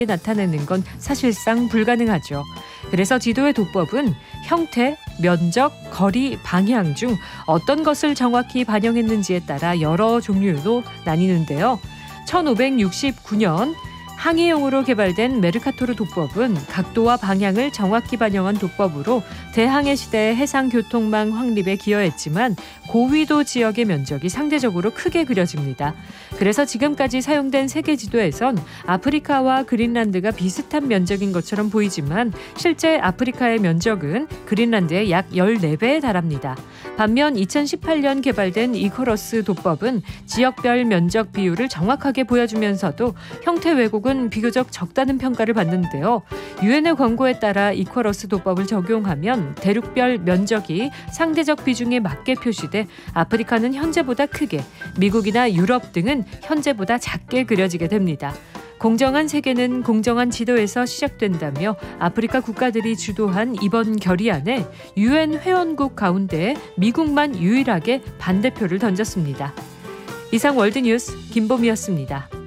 나타내는 건 사실상 불가능하죠. 그래서 지도의 도법은 형태, 면적, 거리, 방향 중 어떤 것을 정확히 반영했는지에 따라 여러 종류로 나뉘는데요. 1569년 항해용으로 개발된 메르카토르 도법은 각도와 방향을 정확히 반영한 도법으로 대항해 시대의 해상교통망 확립에 기여했지만 고위도 지역의 면적이 상대적으로 크게 그려집니다. 그래서 지금까지 사용된 세계 지도에선 아프리카와 그린란드가 비슷한 면적인 것처럼 보이지만 실제 아프리카의 면적은 그린란드의 약 14배에 달합니다. 반면 2018년 개발된 이쿼러스 도법은 지역별 면적 비율을 정확하게 보여주면서도 형태 왜곡은 비교적 적다는 평가를 받는데요. 유엔의 권고에 따라 이쿼러스 도법을 적용하면 대륙별 면적이 상대적 비중에 맞게 표시돼 아프리카는 현재보다 크게, 미국이나 유럽 등은 현재보다 작게 그려지게 됩니다. 공정한 세계는 공정한 지도에서 시작된다며 아프리카 국가들이 주도한 이번 결의안에 유엔 회원국 가운데 미국만 유일하게 반대표를 던졌습니다. 이상 월드뉴스 김보미였습니다.